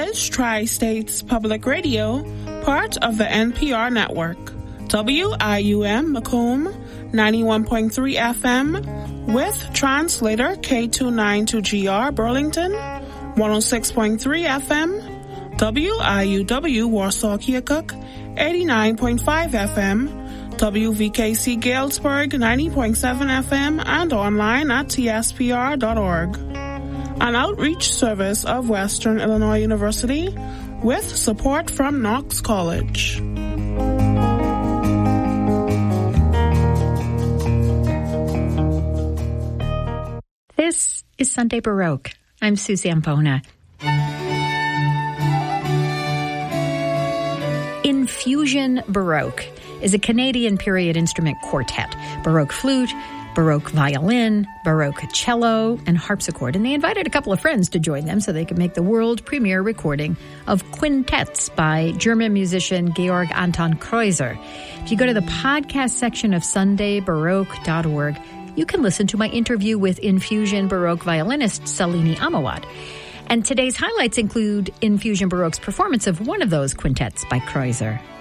is Tri-States Public Radio, part of the NPR network. WIUM Macomb, 91.3 FM, with translator K292GR Burlington, 106.3 FM, WIUW Warsaw Keokuk, 89.5 FM, WVKC Galesburg, 90.7 FM, and online at tspr.org. An outreach service of Western Illinois University with support from Knox College. This is Sunday Baroque. I'm Suzanne Bona. Infusion Baroque is a Canadian period instrument quartet. Baroque flute, Baroque violin, Baroque cello, and harpsichord. And they invited a couple of friends to join them so they could make the world premiere recording of quintets by German musician Georg Anton Kreuzer. If you go to the podcast section of sundaybaroque.org, you can listen to my interview with Infusion Baroque violinist Salini Amawad. And today's highlights include Infusion Baroque's performance of one of those quintets by Kreuzer.